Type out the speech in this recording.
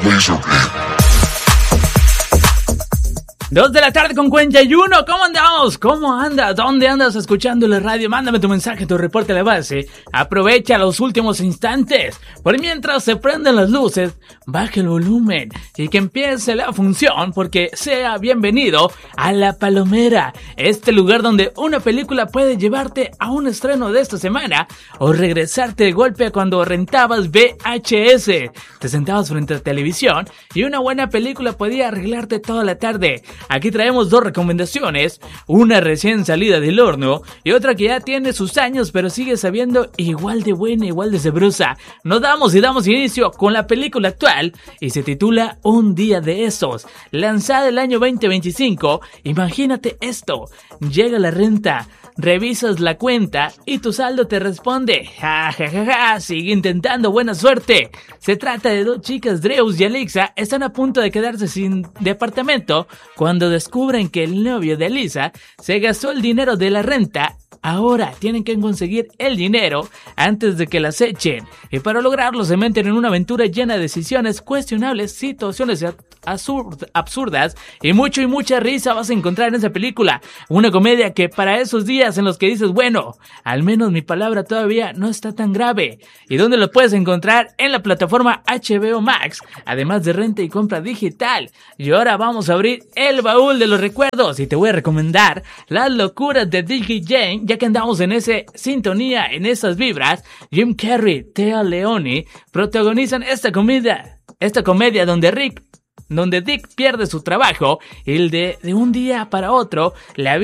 2 de la tarde con 41, ¿cómo andamos? ¿Cómo andas? ¿Dónde andas escuchando la radio? Mándame tu mensaje, tu reporte a la base. Aprovecha los últimos instantes. Por mientras se prenden las luces, baja el volumen y que empiece la función, porque sea bienvenido a La Palomera, este lugar donde una película puede llevarte a un estreno de esta semana o regresarte de golpe a cuando rentabas VHS. Te sentabas frente a la televisión y una buena película podía arreglarte toda la tarde. Aquí traemos 2 recomendaciones, una recién salida del horno y otra que ya tiene sus años pero sigue sabiendo igual de buena, igual de sabrosa. Nos damos inicio con la película actual y se titula Un día de esos, lanzada el año 2025. Imagínate esto, llega la renta, revisas la cuenta y tu saldo te responde, ja, ja, ja, ja, sigue intentando, buena suerte. Se trata de 2 chicas, Dreus y Alexa, están a punto de quedarse sin departamento cuando descubren que el novio de Elisa se gastó el dinero de la renta. Ahora tienen que conseguir el dinero antes de que las echen, y para lograrlo se meten en una aventura llena de decisiones cuestionables, situaciones absurdas y mucha risa vas a encontrar en esa película. Una comedia que para esos días en los que dices, bueno, al menos mi palabra todavía no está tan grave, y donde lo puedes encontrar en la plataforma HBO Max, además de renta y compra digital. Y ahora vamos a abrir el baúl de los recuerdos y te voy a recomendar Las locuras de Dickie Jane, ya que andamos en esa sintonía, en esas vibras. Jim Carrey, Téa Leoni protagonizan esta comedia donde Dick pierde su trabajo y de un día para otro la